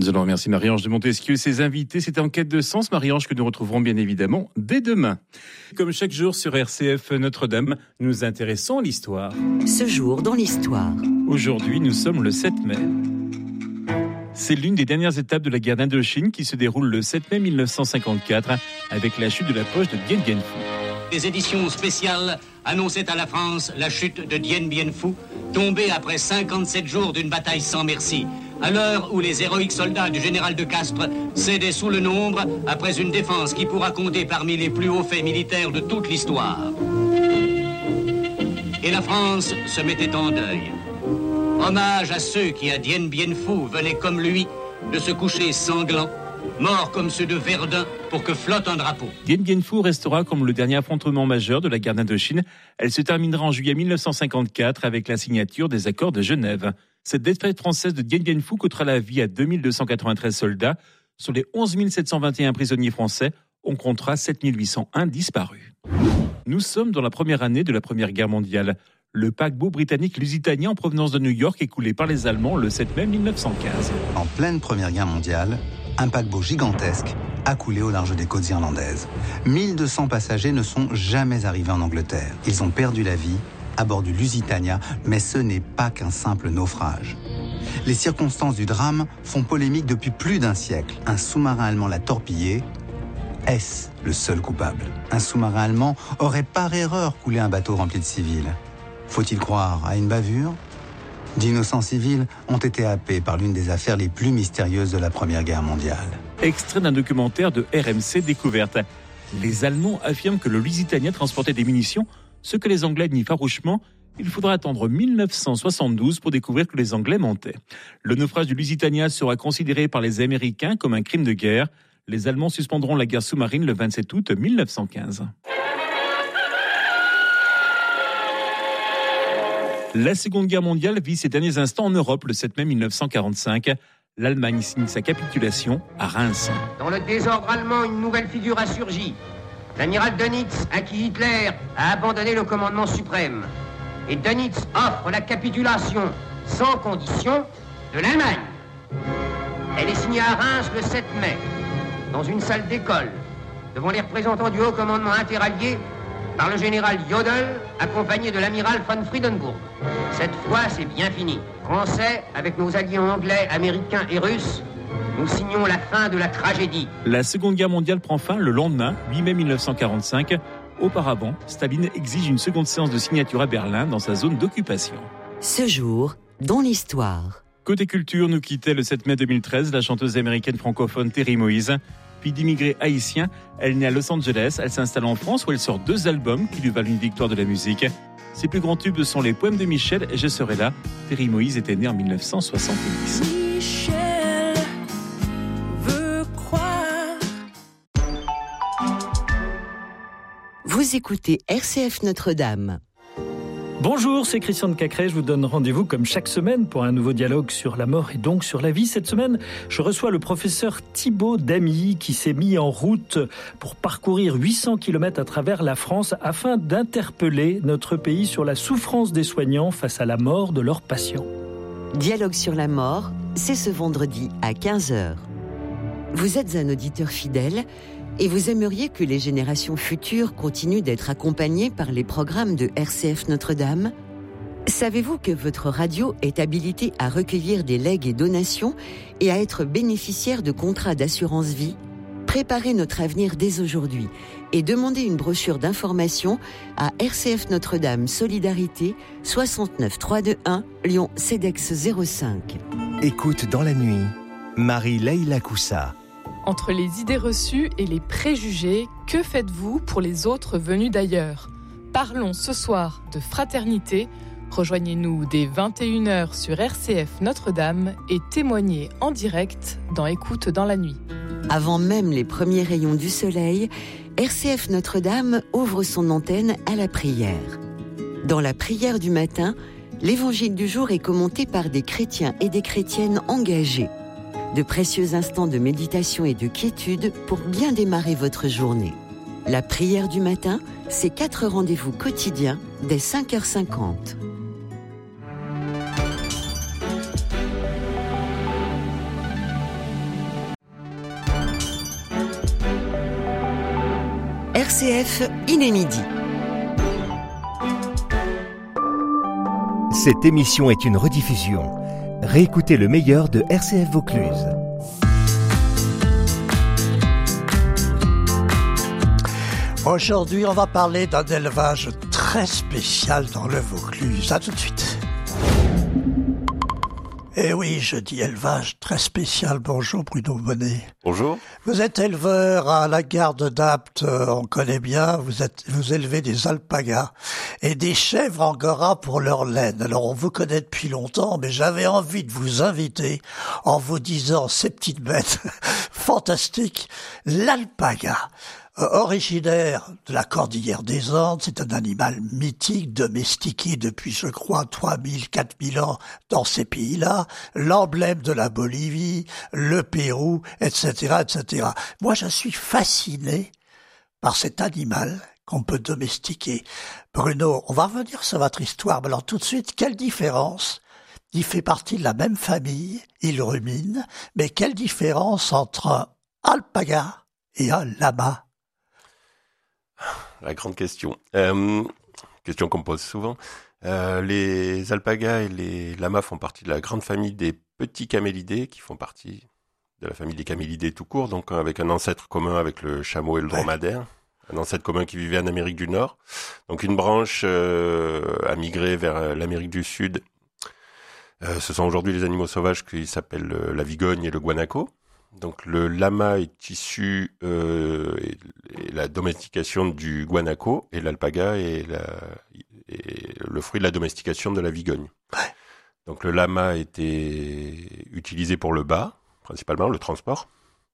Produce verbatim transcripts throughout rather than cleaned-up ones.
Nous allons remercier Marie-Ange de Montesquieu et ses invités. C'est En quête de sens, Marie-Ange, que nous retrouverons bien évidemment dès demain. Comme chaque jour sur R C F Notre-Dame, nous nous intéressons à l'histoire. Ce jour dans l'histoire. Aujourd'hui, nous sommes le sept mai. C'est l'une des dernières étapes de la guerre d'Indochine qui se déroule le sept mai mille neuf cent cinquante-quatre avec la chute de la poche de Dien Bien Phu. Les éditions spéciales annonçaient à la France la chute de Dien Bien Phu, tombé après cinquante-sept jours d'une bataille sans merci. À l'heure où les héroïques soldats du général de Castres cédaient sous le nombre après une défense qui pourra compter parmi les plus hauts faits militaires de toute l'histoire. Et la France se mettait en deuil. Hommage à ceux qui, à Dien Bien Phu, venaient comme lui de se coucher sanglants, morts comme ceux de Verdun pour que flotte un drapeau. Dien Bien Phu restera comme le dernier affrontement majeur de la guerre d'Indochine. Elle se terminera en juillet mille neuf cent cinquante-quatre avec la signature des accords de Genève. Cette défaite française de Dien Bien Phu coûtera la vie à deux mille deux cent quatre-vingt-treize soldats. Sur les onze mille sept cent vingt et un prisonniers français, on comptera sept mille huit cent un disparus. Nous sommes dans la première année de la Première Guerre mondiale. Le paquebot britannique Lusitania en provenance de New York est coulé par les Allemands le sept mai mille neuf cent quinze. En pleine Première Guerre mondiale, un paquebot gigantesque a coulé au large des côtes irlandaises. mille deux cents passagers ne sont jamais arrivés en Angleterre. Ils ont perdu la vie à bord du Lusitania, mais ce n'est pas qu'un simple naufrage. Les circonstances du drame font polémique depuis plus d'un siècle. Un sous-marin allemand l'a torpillé. Est-ce le seul coupable? Un sous-marin allemand aurait par erreur coulé un bateau rempli de civils. Faut-il croire à une bavure? D'innocents civils ont été happés par l'une des affaires les plus mystérieuses de la Première Guerre mondiale. Extrait d'un documentaire de R M C Découverte. Les Allemands affirment que le Lusitania transportait des munitions, ce que les Anglais nient farouchement. Il faudra attendre mille neuf cent soixante-douze pour découvrir que les Anglais mentaient. Le naufrage du Lusitania sera considéré par les Américains comme un crime de guerre. Les Allemands suspendront la guerre sous-marine le vingt-sept août mille neuf cent quinze. La Seconde Guerre mondiale vit ses derniers instants en Europe le sept mai mille neuf cent quarante-cinq. L'Allemagne signe sa capitulation à Reims. Dans le désordre allemand, une nouvelle figure a surgi. L'amiral Dönitz, à qui Hitler a abandonné le commandement suprême. Et Dönitz offre la capitulation sans condition de l'Allemagne. Elle est signée à Reims le sept mai, dans une salle d'école, devant les représentants du haut commandement interallié, par le général Jodl, accompagné de l'amiral von Friedenburg. Cette fois, c'est bien fini. Français, avec nos alliés anglais, américains et russes, nous signons la fin de la tragédie. La Seconde Guerre mondiale prend fin le lendemain, huit mai mille neuf cent quarante-cinq. Auparavant, Staline exige une seconde séance de signature à Berlin dans sa zone d'occupation. Ce jour dans l'histoire. Côté culture, nous quittait le sept mai deux mille treize la chanteuse américaine francophone Terry Moïse. Fille d'immigrés haïtiens, elle naît à Los Angeles, elle s'installe en France où elle sort deux albums qui lui valent une victoire de la musique. Ses plus grands tubes sont les poèmes de Michel et Je serai là. Terry Moïse était née en mille neuf cent soixante-dix. Michel veut croire. Vous écoutez R C F Notre-Dame. Bonjour, c'est Christian de Cacré. Je vous donne rendez-vous comme chaque semaine pour un nouveau dialogue sur la mort et donc sur la vie. Cette semaine, je reçois le professeur Thibaut Damy qui s'est mis en route pour parcourir huit cents kilomètres à travers la France afin d'interpeller notre pays sur la souffrance des soignants face à la mort de leurs patients. Dialogue sur la mort, c'est ce vendredi à quinze heures. Vous êtes un auditeur fidèle et vous aimeriez que les générations futures continuent d'être accompagnées par les programmes de R C F Notre-Dame? Savez-vous que votre radio est habilitée à recueillir des legs et donations et à être bénéficiaire de contrats d'assurance vie? Préparez notre avenir dès aujourd'hui et demandez une brochure d'information à R C F Notre-Dame Solidarité soixante-neuf trois deux un Lyon CEDEX zéro cinq. Écoute dans la nuit, Marie-Leila Coussa. Entre les idées reçues et les préjugés, que faites-vous pour les autres venus d'ailleurs? Parlons ce soir de fraternité. Rejoignez-nous dès vingt et une heures sur R C F Notre-Dame et témoignez en direct dans Écoute dans la nuit. Avant même les premiers rayons du soleil, R C F Notre-Dame ouvre son antenne à la prière. Dans la prière du matin, l'évangile du jour est commenté par des chrétiens et des chrétiennes engagés. De précieux instants de méditation et de quiétude pour bien démarrer votre journée. La prière du matin, c'est quatre rendez-vous quotidiens dès cinq heures cinquante. R C F, il est midi. Cette émission est une rediffusion. Réécoutez le meilleur de R C F Vaucluse. Aujourd'hui, on va parler d'un élevage très spécial dans le Vaucluse. À tout de suite. Eh oui, je dis élevage très spécial. Bonjour Bruno Bonnet. Bonjour. Vous êtes éleveur à la gare de Dapte, on connaît bien. Vous êtes, vous élevez des alpagas et des chèvres angora pour leur laine. Alors on vous connaît depuis longtemps, mais j'avais envie de vous inviter en vous disant ces petites bêtes fantastiques. L'alpaga. Originaire de la cordillère des Andes, c'est un animal mythique, domestiqué depuis, je crois, trois mille, quatre mille ans dans ces pays-là, l'emblème de la Bolivie, le Pérou, et cetera, et cetera. Moi, je suis fasciné par cet animal qu'on peut domestiquer. Bruno, on va revenir sur votre histoire, mais alors tout de suite, quelle différence? Il fait partie de la même famille, il rumine, mais quelle différence entre un alpaga et un lama? La grande question. Euh, question qu'on me pose souvent. Euh, les alpagas et les lamas font partie de la grande famille des petits camélidés, qui font partie de la famille des camélidés tout court, donc avec un ancêtre commun avec le chameau et le dromadaire. Ouais. Un ancêtre commun qui vivait en Amérique du Nord. Donc une branche euh, a migré vers l'Amérique du Sud. Euh, ce sont aujourd'hui les animaux sauvages qui s'appellent la vigogne et le guanaco. Donc le lama est issu euh, et, et la domestication du guanaco et l'alpaga est, la, est le fruit de la domestication de la vigogne. Ouais. Donc le lama était utilisé pour le bas, principalement le transport,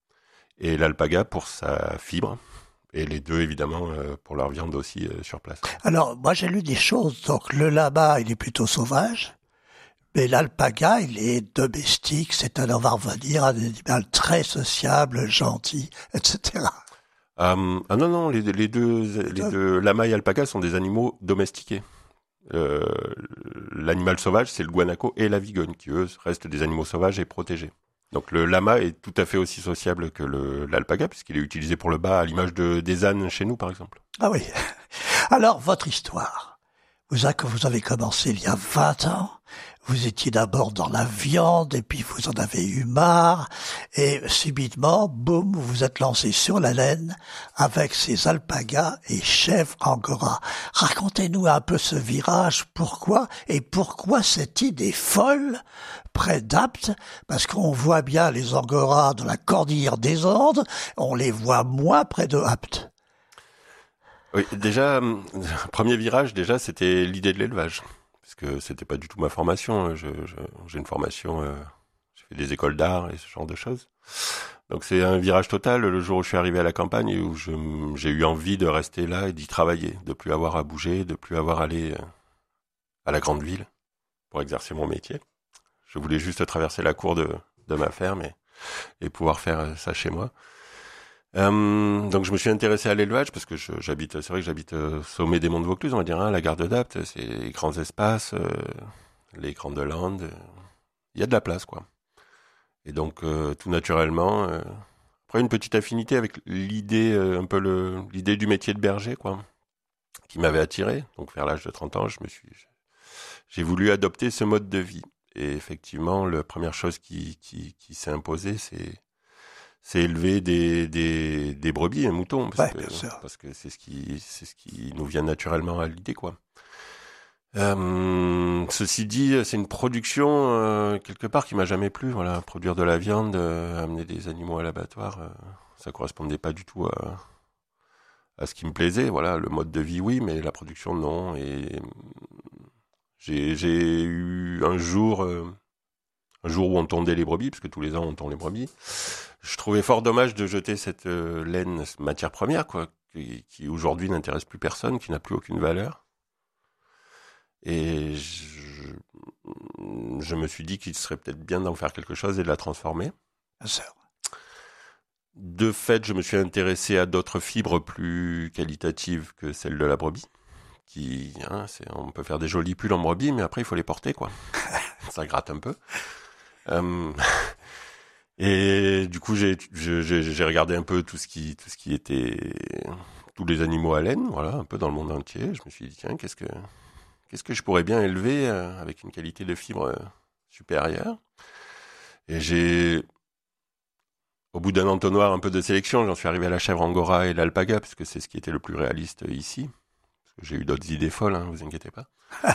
et l'alpaga pour sa fibre, et les deux évidemment euh, pour leur viande aussi euh, sur place. Alors moi j'ai lu des choses, donc le lama il est plutôt sauvage. Mais l'alpaga, il est domestique, c'est un, on va revenir, un animal très sociable, gentil, et cetera. Euh, ah non, non, les, les deux, les deux lama et alpaga sont des animaux domestiqués. Euh, l'animal sauvage, c'est le guanaco et la vigogne, qui eux restent des animaux sauvages et protégés. Donc le lama est tout à fait aussi sociable que le, l'alpaga, puisqu'il est utilisé pour le bas, à l'image de, des ânes chez nous, par exemple. Ah oui. Alors, votre histoire. Vous avez commencé il y a vingt ans. Vous étiez d'abord dans la viande et puis vous en avez eu marre et subitement, boum, vous vous êtes lancé sur la laine avec ces alpagas et chèvres angora. Racontez-nous un peu ce virage, pourquoi et pourquoi cette idée folle près d'Apt, parce qu'on voit bien les angoras de la cordillère des Andes, on les voit moins près de Apt. Oui, déjà, premier virage, déjà, c'était l'idée de l'élevage. Parce que c'était pas du tout ma formation. Je, je, j'ai une formation, euh, j'ai fait des écoles d'art et ce genre de choses. Donc c'est un virage total le jour où je suis arrivé à la campagne, où je, j'ai eu envie de rester là et d'y travailler, de plus avoir à bouger, de plus avoir à aller à la grande ville pour exercer mon métier. Je voulais juste traverser la cour de, de ma ferme et, et pouvoir faire ça chez moi. Euh, donc je me suis intéressé à l'élevage parce que je, j'habite, c'est vrai que j'habite au sommet des monts de Vaucluse, on va dire, hein, la gare de Dapte, c'est les grands espaces, euh, les grandes landes, il euh, y a de la place, quoi. Et donc euh, tout naturellement, euh, après une petite affinité avec l'idée, euh, un peu le, l'idée du métier de berger, quoi, qui m'avait attiré. Donc vers l'âge de trente ans, je me suis, j'ai voulu adopter ce mode de vie. Et effectivement, la première chose qui, qui, qui s'est imposée, c'est c'est élever des, des, des brebis, un mouton, parce, ouais, que, parce que c'est ce qui, c'est ce qui nous vient naturellement à l'idée, quoi. Euh, ceci dit, c'est une production, euh, quelque part, qui m'a jamais plu, voilà, produire de la viande, euh, amener des animaux à l'abattoir, euh, ça correspondait pas du tout à, à ce qui me plaisait, voilà, le mode de vie, oui, mais la production, non, et j'ai, j'ai eu un jour, euh, un jour où on tondait les brebis, parce que tous les ans on tond les brebis. Je trouvais fort dommage de jeter cette euh, laine, cette matière première, quoi, qui, qui aujourd'hui n'intéresse plus personne, qui n'a plus aucune valeur. Et je, je me suis dit qu'il serait peut-être bien d'en faire quelque chose et de la transformer. Bien sûr. De fait, je me suis intéressé à d'autres fibres plus qualitatives que celles de la brebis. Qui, hein, c'est, on peut faire des jolis pulls en brebis, mais après il faut les porter, quoi. Ça gratte un peu. Euh, et du coup, j'ai, j'ai, j'ai regardé un peu tout ce qui, tout ce qui était, tous les animaux à laine, voilà, un peu dans le monde entier. Je me suis dit, tiens, qu'est-ce que, qu'est-ce que je pourrais bien élever euh, avec une qualité de fibre euh, supérieure. Et j'ai, au bout d'un entonnoir un peu de sélection, j'en suis arrivé à la chèvre angora et l'alpaga, parce que c'est ce qui était le plus réaliste ici. Parce que j'ai eu d'autres idées folles, hein, vous inquiétez pas.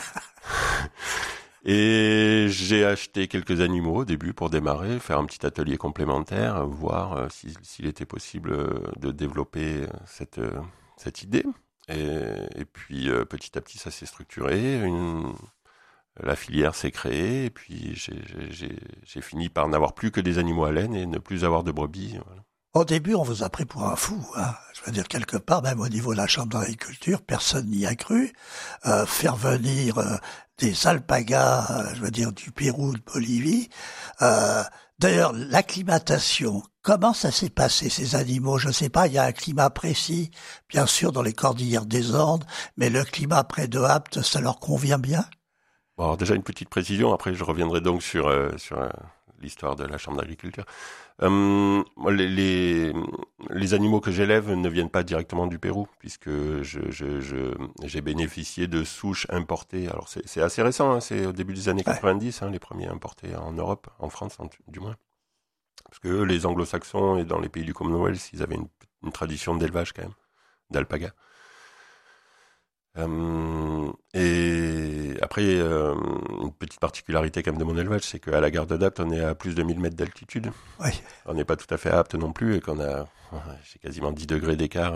Et j'ai acheté quelques animaux au début pour démarrer, faire un petit atelier complémentaire, voir euh, si, s'il était possible euh, de développer cette, euh, cette idée. Et, et puis euh, petit à petit, ça s'est structuré. Une, la filière s'est créée. Et puis j'ai, j'ai, j'ai fini par n'avoir plus que des animaux à laine et ne plus avoir de brebis. Voilà. Au début, on vous a pris pour un fou. Hein. Je veux dire, quelque part, même au niveau de la Chambre d'agriculture, personne n'y a cru. Euh, faire venir euh, des alpagas, euh, je veux dire, du Pérou, de Bolivie. Euh, d'ailleurs, l'acclimatation, comment ça s'est passé, ces animaux? Je ne sais pas, il y a un climat précis, bien sûr, dans les cordillères des Andes, mais le climat près de Apt, ça leur convient bien? Bon, alors déjà, une petite précision. Après, je reviendrai donc sur, euh, sur euh, l'histoire de la Chambre d'agriculture. Euh, les, les, les animaux que j'élève ne viennent pas directement du Pérou, puisque je, je, je, j'ai bénéficié de souches importées. Alors c'est, c'est assez récent, hein, c'est au début des années quatre-vingt-dix, hein, les premiers importés en Europe, en France en, du moins. Parce que eux, les anglo-saxons et dans les pays du Commonwealth, ils avaient une, une tradition d'élevage quand même, d'alpaga. Euh, et après, euh, une petite particularité quand même de mon élevage, c'est qu'à la garde d'Apt, on est à plus de mille mètres d'altitude. Oui. On n'est pas tout à fait à Apt non plus, et qu'on a, j'ai quasiment dix degrés d'écart